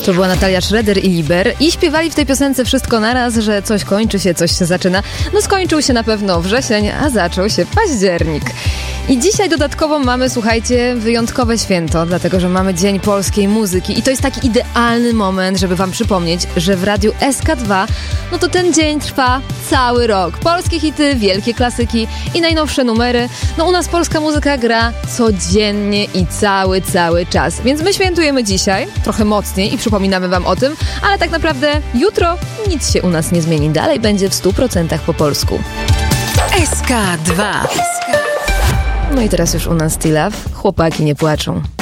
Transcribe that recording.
To była Natalia Schroeder i Liber i śpiewali w tej piosence wszystko naraz, że coś kończy się, coś się zaczyna. No skończył się na pewno wrzesień, a zaczął się październik. I dzisiaj dodatkowo mamy, słuchajcie, wyjątkowe święto, dlatego że mamy Dzień Polskiej Muzyki i to jest taki idealny moment, żeby wam przypomnieć, że w radiu SK2 no to ten dzień trwa cały rok. Polskie hity, wielkie klasyki i najnowsze numery. No u nas polska muzyka gra codziennie i cały czas. Więc my świętujemy dzisiaj, trochę mocniej i przypominamy wam o tym, ale tak naprawdę jutro nic się u nas nie zmieni. Dalej będzie w 100% po polsku. SK2. No i teraz już u nas T-Love. Chłopaki nie płaczą.